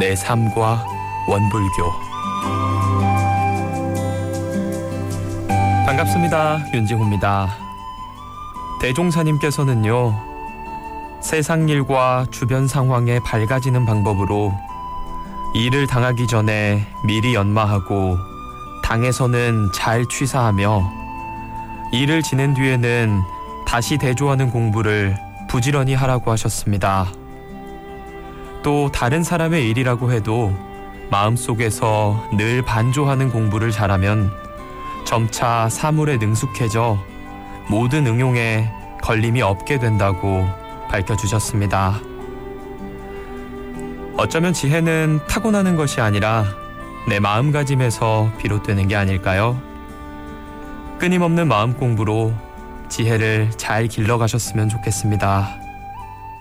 내 삶과 원불교. 반갑습니다. 윤지호입니다. 대종사님께서는요, 세상 일과 주변 상황에 밝아지는 방법으로 일을 당하기 전에 미리 연마하고 당해서는 잘 취사하며 일을 지낸 뒤에는 다시 대조하는 공부를 부지런히 하라고 하셨습니다. 또 다른 사람의 일이라고 해도 마음속에서 늘 반조하는 공부를 잘하면 점차 사물에 능숙해져 모든 응용에 걸림이 없게 된다고 밝혀주셨습니다. 어쩌면 지혜는 타고나는 것이 아니라 내 마음가짐에서 비롯되는 게 아닐까요? 끊임없는 마음 공부로 지혜를 잘 길러가셨으면 좋겠습니다.